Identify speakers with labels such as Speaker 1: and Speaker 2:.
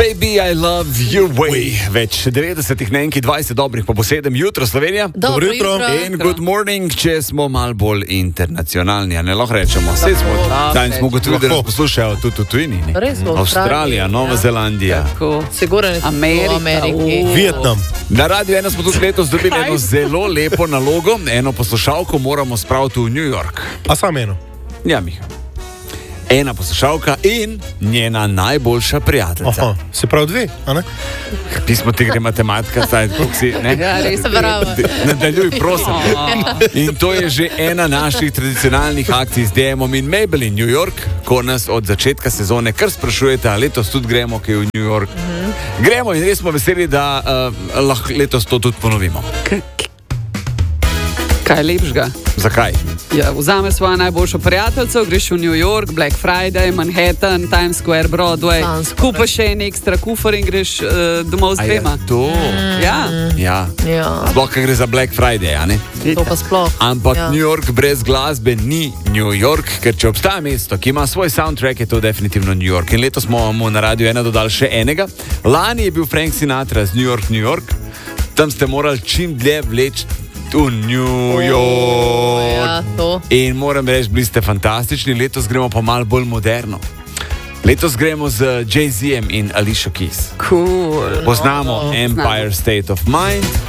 Speaker 1: Baby, I love your way. Več 90 nenki, 20 dobrih, pa po 7 jutro Slovenija.
Speaker 2: Dobro jutro.
Speaker 1: In good morning, če smo mal bolj internacionalni, a ne lahko rečemo. Sej smo, danes smo gotovili, da nas poslušajo tudi v tujini.
Speaker 2: Res smo v
Speaker 1: Avstralija, Nova Zelandija.
Speaker 2: Sigurno Ameriki.
Speaker 3: Vietnam.
Speaker 1: Na Radio 1 smo tudi letos dobili eno zelo lepo nalogo. Eno poslušalko moramo spraviti v New York.
Speaker 3: A sam eno?
Speaker 1: Ja, Miha. Ena poslušalka in njena najboljša prijateljica.
Speaker 3: Aha, se pravi dve, a ne?
Speaker 1: Pismo ti gre matematika, zdaj si, ne?
Speaker 2: Ja, res je bravo.
Speaker 1: Nadaljuj, prosim. In to je že ena naših tradicionalnih akcij z DM-om in Maybelline New York, ko nas od začetka sezone kar sprašujete, a letos tudi gremo, ki je v New York. Gremo in res smo veseli, da lahko letos to tudi ponovimo.
Speaker 4: Kaj je lepšega?
Speaker 1: Zakaj?
Speaker 4: Ja, vzame svojo najboljšo prijateljico, greš v New York, Black Friday, Manhattan, Times Square, Broadway, kupaš še en ekstra kufer in greš domov z dvema.
Speaker 1: To?
Speaker 4: Ja.
Speaker 1: Ja. Sploh, kaj gre za Black Friday, a ne?
Speaker 2: To pa sploh.
Speaker 1: Ampak New York brez glasbe ni New York, ker če obstaja mesto, ki ima svoj soundtrack, je to definitivno New York. In letos smo mu na Radio 1 dodali še enega. Lani je bil Frank Sinatra z New York, New York. Tam ste morali čim dlje vleči v New York.
Speaker 2: Ja, to.
Speaker 1: In moram reči, bili ste fantastični, letos gremo pa malo bolj moderno. Letos gremo z Jay-Z in Alicia Keys.
Speaker 4: Cool.
Speaker 1: Poznamo Empire State of Mind.